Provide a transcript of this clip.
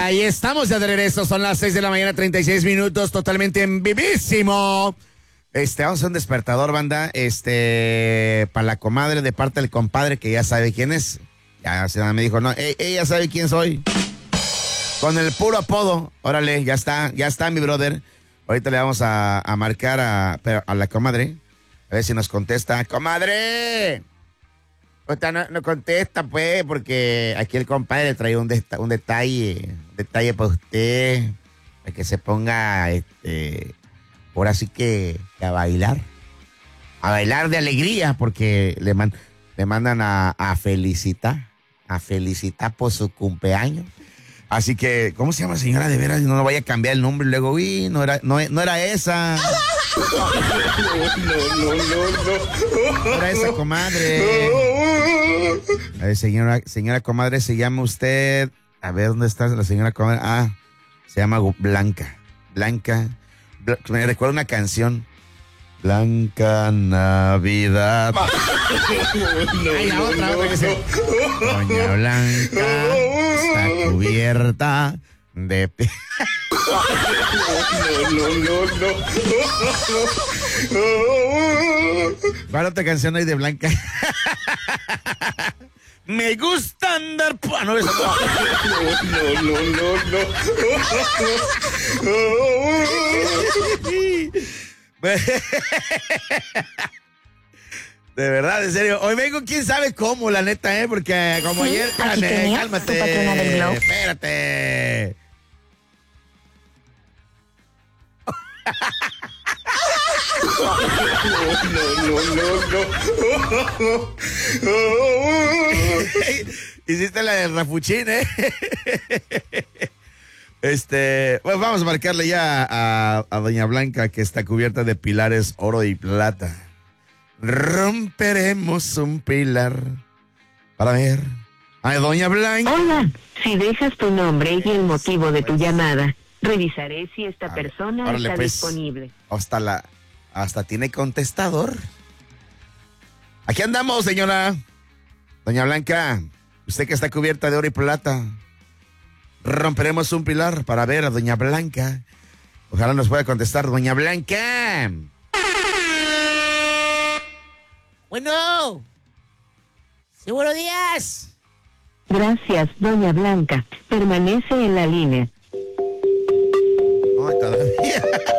Ahí estamos ya de regreso, son las 6 de la mañana, 36 minutos, totalmente en vivísimo. Vamos a hacer un despertador, banda, para la comadre de parte del compadre que ya sabe quién es. Ya me dijo, no, ella sabe quién soy. Con el puro apodo, órale, ya está mi brother. Ahorita le vamos a marcar a la comadre, a ver si nos contesta. ¡Comadre! Ahorita no contesta, pues, porque aquí el compadre trae un detalle para usted, para que se ponga, ahora sí que a bailar de alegría, porque le mandan a felicitar por su cumpleaños. Así que, ¿cómo se llama, señora? De veras, no vaya a cambiar el nombre y luego, uy, no era esa. No era esa, comadre. A ver, señora comadre, se llama usted. A ver, ¿dónde está la señora comadre? Se llama Blanca. Me recuerda una canción. Blanca Navidad. Ay, la otra que dice, Doña Blanca está cubierta de... ¿Cuál otra canción hay de Blanca? Me gusta andar... No, eso De verdad, en serio. Hoy vengo quién sabe cómo, la neta, porque como ayer... Espérate, cálmate. Espérate. Hiciste la del Rafuchín, Pues vamos a marcarle ya a Doña Blanca, que está cubierta de pilares oro y plata. Romperemos un pilar para ver a Doña Blanca. Hola, si dejas tu nombre y el motivo de tu llamada, revisaré si esta persona está disponible. Hasta tiene contestador. Aquí andamos, señora. Doña Blanca, usted que está cubierta de oro y plata. Romperemos un pilar para ver a Doña Blanca. Ojalá nos pueda contestar, Doña Blanca. Bueno. Sí, buenos días. Gracias, Doña Blanca. Permanece en la línea. No, todavía.